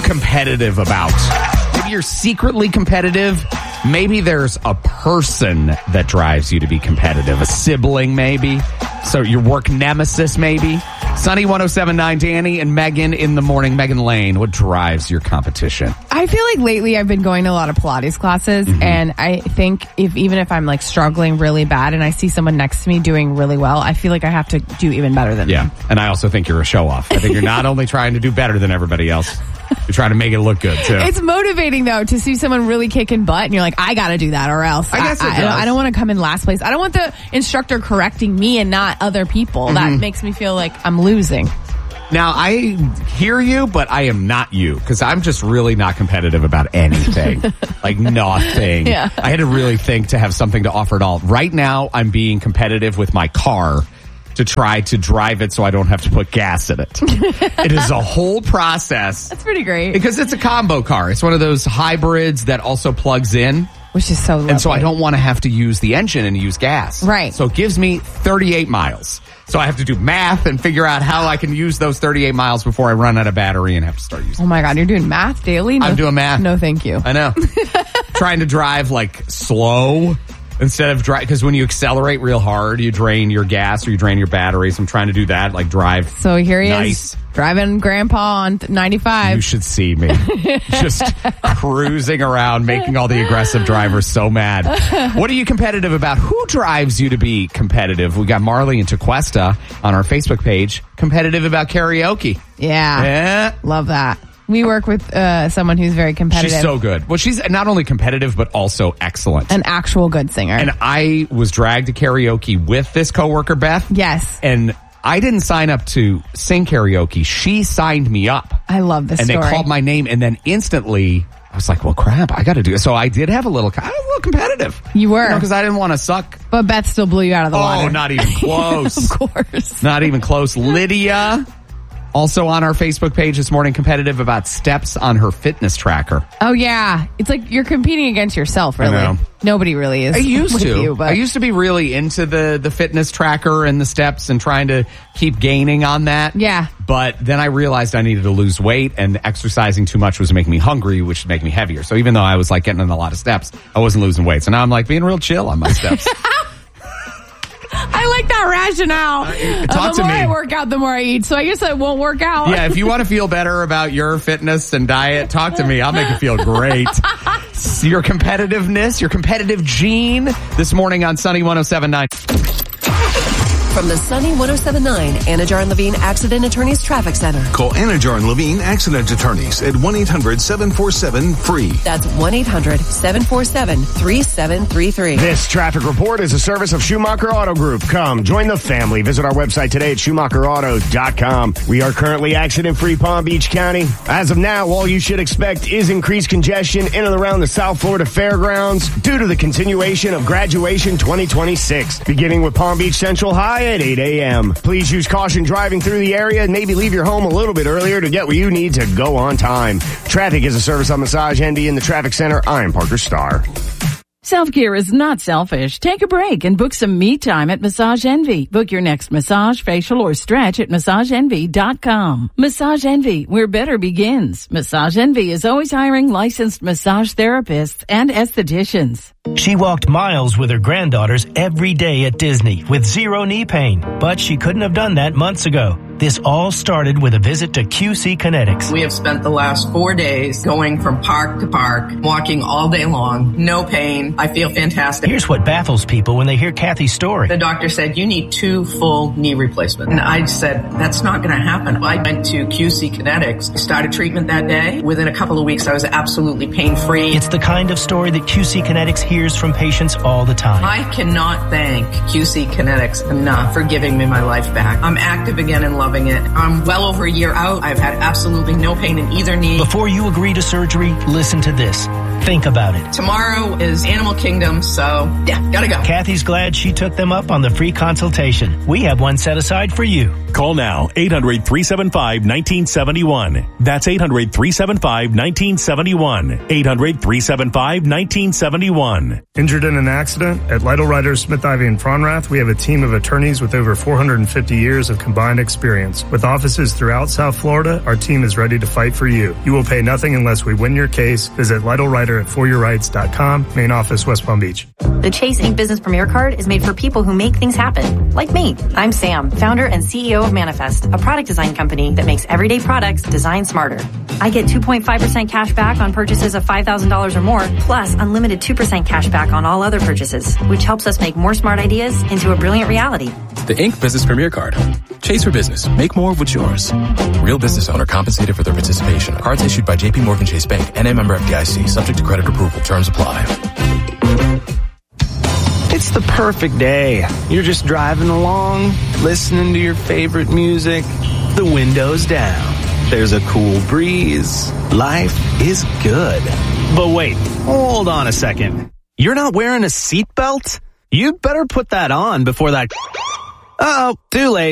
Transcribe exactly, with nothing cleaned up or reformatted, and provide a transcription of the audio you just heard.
competitive about? Maybe you're secretly competitive. Maybe there's a person that drives you to be competitive. A sibling, maybe. So your work nemesis, maybe. Sunny one oh seven point nine, Danny and Megan in the morning. Megan Lane, what drives your competition? I feel like lately I've been going to a lot of Pilates classes, mm-hmm. and I think if even if I'm like struggling really bad and I see someone next to me doing really well, I feel like I have to do even better than yeah. them. And I also think you're a show-off. I think you're not only trying to do better than everybody else, you're trying to make it look good, too. It's motivating, though, to see someone really kicking butt, and you're like, I gotta do that or else. I guess it I, does. I, I don't want to come in last place. I don't want the instructor correcting me and not other people. Mm-hmm. That makes me feel like I'm losing. Now, I hear you, but I am not you, because I'm just really not competitive about anything. Like, nothing. Yeah. I had to really think to have something to offer at all. Right now, I'm being competitive with my car to try to drive it so I don't have to put gas in it. It is a whole process. That's pretty great. Because it's a combo car. It's one of those hybrids that also plugs in. Which is so lovely. And so I don't want to have to use the engine and use gas. Right. So it gives me thirty-eight miles. So I have to do math and figure out how I can use those thirty-eight miles before I run out of battery and have to start using Oh my God, you're doing math daily? No, I'm doing math. No, thank you. I know. Trying to drive like slow instead of drive, because when you accelerate real hard, you drain your gas or you drain your batteries. I'm trying to do that, like drive So here he nice. is, driving Grandpa on ninety-five. You should see me. Just cruising around, making all the aggressive drivers so mad. What are you competitive about? Who drives you to be competitive? We got Marley and Tequesta on our Facebook page. Competitive about karaoke. Yeah. Yeah. Love that. We work with uh, someone who's very competitive. She's so good. Well, she's not only competitive, but also excellent. An actual good singer. And I was dragged to karaoke with this coworker, Beth. Yes. And I didn't sign up to sing karaoke. She signed me up. I love this and story. And they called my name, and then instantly I was like, well, crap, I got to do it. So I did have a little, I was a little competitive. You were. Because you know, I didn't want to suck. But Beth still blew you out of the oh, water. Oh, not even close. Of course. Not even close. Lydia, also on our Facebook page this morning, competitive about steps on her fitness tracker. Oh, yeah. It's like you're competing against yourself, really. I know. Nobody really is. I used with to. You, but. I used to be really into the, the fitness tracker and the steps and trying to keep gaining on that. Yeah. But then I realized I needed to lose weight, and exercising too much was making me hungry, which would make me heavier. So even though I was like getting in a lot of steps, I wasn't losing weight. So now I'm like being real chill on my steps. I like that rationale. Uh, talk uh, the to more me. I work out, the more I eat. So I guess I won't work out. Yeah, if you want to feel better about your fitness and diet, talk to me. I'll make you feel great. Your competitiveness, your competitive gene, this morning on Sunny one oh seven point nine. From the Sunny one oh seven point nine Anajar and Levine Accident Attorneys Traffic Center. Call Anajar and Levine Accident Attorneys at one eight hundred seven four seven free. That's one eight hundred seven four seven three seven three three. This traffic report is a service of Schumacher Auto Group. Come, join the family. Visit our website today at schumacher auto dot com. We are currently accident-free Palm Beach County. As of now, all you should expect is increased congestion in and around the South Florida Fairgrounds due to the continuation of Graduation twenty twenty-six, beginning with Palm Beach Central High at eight a.m. Please use caution driving through the area and maybe leave your home a little bit earlier to get where you need to go on time. Traffic is a service of Massage Envy in the Traffic Center. I'm Parker Starr. Self-care is not selfish. Take a break and book some me time at Massage Envy. Book your next massage, facial, or stretch at massage envy dot com. Massage Envy, where better begins. Massage Envy is always hiring licensed massage therapists and estheticians. She walked miles with her granddaughters every day at Disney with zero knee pain, but she couldn't have done that months ago. This all started with a visit to Q C Kinetics. We have spent the last four days going from park to park, walking all day long, no pain. I feel fantastic. Here's what baffles people when they hear Kathy's story. The doctor said, you need two full knee replacements. And I said, that's not going to happen. I went to Q C Kinetics, started treatment that day. Within a couple of weeks, I was absolutely pain-free. It's the kind of story that Q C Kinetics hears from patients all the time. I cannot thank Q C Kinetics enough for giving me my life back. I'm active again and loving it. I'm well over a year out. I've had absolutely no pain in either knee. Before you agree to surgery, listen to this. Think about it. Tomorrow is Animal Kingdom, so yeah, gotta go. Kathy's glad she took them up on the free consultation. We have one set aside for you. Call now, eight hundred, three seven five, one nine seven one. That's eight hundred, three seven five, one nine seven one. eight hundred, three seven five, one nine seven one. Injured in an accident? At Lytle Ryder, Smith Ivy and Fronrath, we have a team of attorneys with over four hundred fifty years of combined experience. With offices throughout South Florida, our team is ready to fight for you. You will pay nothing unless we win your case. Visit Lytle Ryder at for your rights dot com, main office, West Palm Beach. The Chase Incorporated. Business Premier Card is made for people who make things happen, like me. I'm Sam, founder and C E O of Manifest, a product design company that makes everyday products designed smarter. I get two point five percent cash back on purchases of five thousand dollars or more, plus unlimited two percent cash back on all other purchases, which helps us make more smart ideas into a brilliant reality. The Incorporated. Business Premier Card. Chase for business. Make more of what's yours. Real business owner compensated for their participation. Cards issued by J P Morgan Chase Bank. N A member F D I C. Subject to credit approval. Terms apply. It's the perfect day. You're just driving along, listening to your favorite music. The window's down. There's a cool breeze. Life is good. But wait, hold on a second. You're not wearing a seatbelt? You'd better put that on before that... Uh-oh, too late.